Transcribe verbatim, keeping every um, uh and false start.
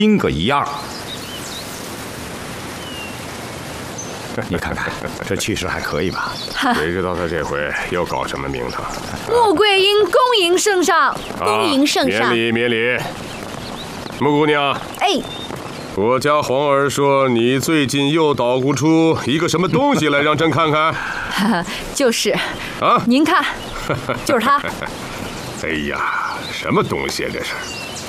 金个一二。你看看，这气势还可以吧？ 谁知道他这回又搞什么名堂？ 穆桂英恭迎圣上， 恭迎圣上。 免礼，免礼。穆姑娘， 哎， 我家皇儿说你最近又捣鼓出一个什么东西来，让朕看看。 就是啊， 您看，就是他。 哎呀，什么东西啊这是？